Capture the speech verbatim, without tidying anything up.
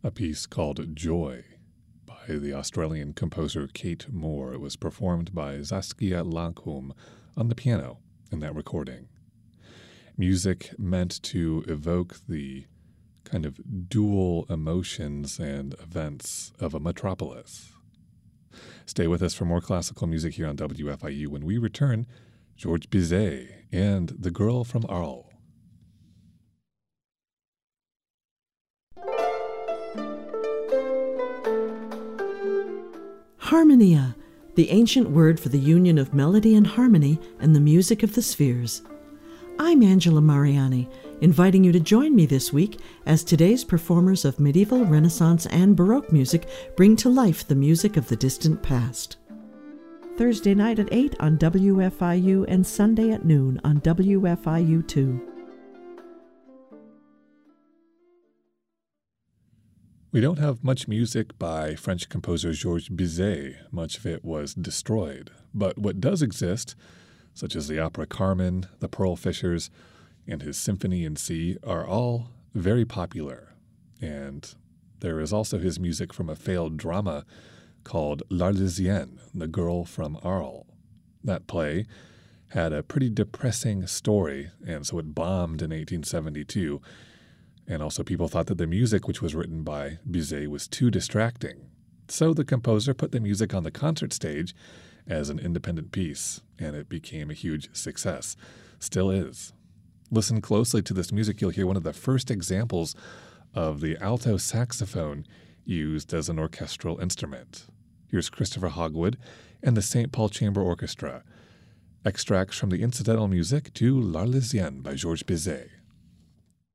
a piece called Joy by the Australian composer Kate Moore. It was performed by Saskia Lancôme on the piano in that recording. Music meant to evoke the kind of dual emotions and events of a metropolis. Stay with us for more classical music here on W F I U. When we return, Georges Bizet and The Girl from Arles. Harmonia, the ancient word for the union of melody and harmony and the music of the spheres. I'm Angela Mariani, inviting you to join me this week as today's performers of medieval, Renaissance, and Baroque music bring to life the music of the distant past. Thursday night at eight on W F I U and Sunday at noon on W F I U two. We don't have much music by French composer Georges Bizet. Much of it was destroyed. But what does exist, such as the opera Carmen, the Pearl Fishers, and his Symphony in C, are all very popular. And there is also his music from a failed drama called L'Arlésienne, The Girl from Arles. That play had a pretty depressing story, and so it bombed in eighteen seventy-two. And also people thought that the music, which was written by Bizet, was too distracting. So the composer put the music on the concert stage as an independent piece, and it became a huge success. Still is. Listen closely to this music. You'll hear one of the first examples of the alto saxophone used as an orchestral instrument. Here's Christopher Hogwood and the Saint Paul Chamber Orchestra. Extracts from the incidental music to L'Arlésienne by Georges Bizet.